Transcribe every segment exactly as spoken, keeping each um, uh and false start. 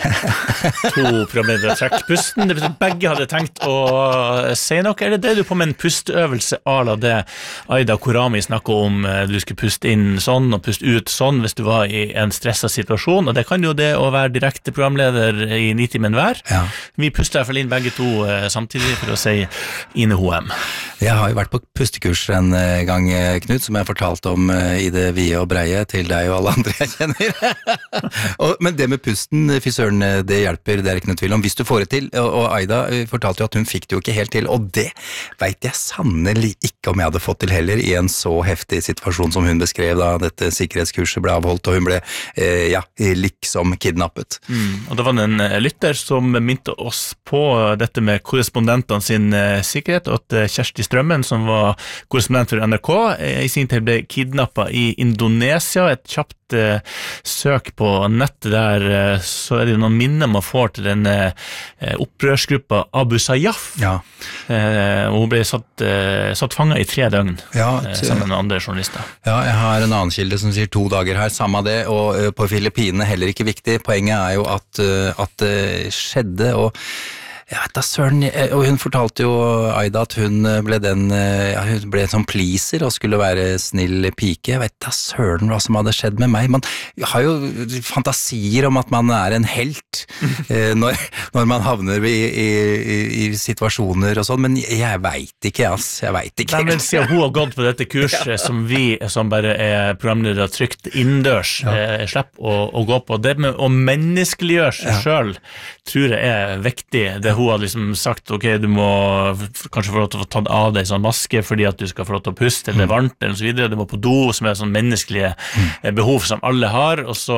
to programledere trekker pusten. Det betyr at begge hadde tenkt å si noe. Er det det du på med en pusteøvelse ala det Aida Korami snakket om? Du skulle puste inn sånn og puste ut sånn hvis du var i en stresset situasjon, og det kan jo det å være direkte programleder i Nitimen være. Ja. Vi puster i hvert fall inn begge to samtidig for å si Ine Hoem. Jeg har jo vært på pustekurs en gang, Knut, som jeg fortalte om i det vide og breie til deg og alle andre jeg kjenner. og, men det med pusten, fy søren, det hjelper, det er ikke noe tvil om, hvis du får det til, og, og Aida fortalte jo at hun fikk det jo ikke helt til, og det vet jeg sannelig ikke om jeg hadde fått til heller i en så heftig situasjon som hun beskrev da dette sikkerhetskurset ble avholdt, og hun ble, eh, ja, liksom kidnappet. Mm, og det var en lytter som minte oss på dette med korrespondentene sin eh, sikkerhet, og at Kjersti Strømmen, som var korrespondent for N R K, eh, i sin tid ble kidnappet i Indonesia. Et kjapt eh, søk på nettet der, eh, så er det noen minner man får til den eh, opprørsgruppa Abu Sayyaf. Ja. Eh, og hun ble satt, eh, satt fanget i tre døgn, ja, eh, sammen med andre journalister. Ja, jeg har en annen kilde som sier to dager her, samme det, og uh, på Filippinene heller ikke viktig. Poenget er jo at, uh, at det skjedde, og jeg vet da, Søren, og hun fortalte jo Aida at hun ble den, ja, hun ble en sånn pleaser og skulle være snill pike. Jeg vet da, Søren, hva som hadde skjedd med meg. Man har jo fantasier om at man er en helt når, når man havner i, i, i, i situasjoner og sånn, men jeg vet ikke, ass, jeg vet ikke. Nei, men siden hun har gått på dette kurset ja. Som vi, som bare er programledere trygt innendørs, ja. Slipper å, å gå på. Det med å menneskeliggjøre seg ja. Selv, tror jeg er viktig. Det hun hadde liksom sagt, ok, du må kanskje få lov til å få tatt av deg sånn maske fordi at du skal få lov til å puste, eller varmt, eller så videre. Du må på do, som er sånn menneskelige mm. behov som alle har, og så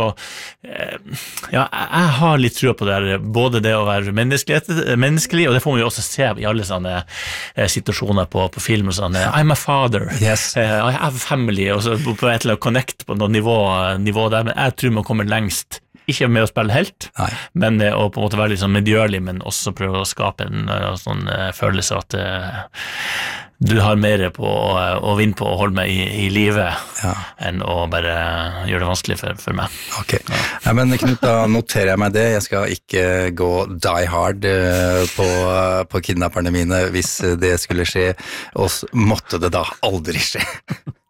ja, jeg har litt tro på det her, både det å være menneskelig, og det får vi jo også se i alle sånne situasjoner på, på film, og sånn, I'm a father, yes. I have family, og så på et eller annet connect på noe nivå, nivå der, men jeg tror man kommer lengst. Ikke med å spille helt, Nei. Men å på en måte være litt sånn medgjørlig, men også prøve å skape en sånn uh, følelse at uh, du har mer på uh, å vinne på å holde meg i, i livet ja. Enn å bare gjøre det vanskelig for, for meg. Ok, ja. Ja, men Knut, da noterer jeg meg det. Jeg skal ikke gå die hard uh, på, uh, på kidnapperne mine hvis det skulle skje, og måtte det da aldri skje.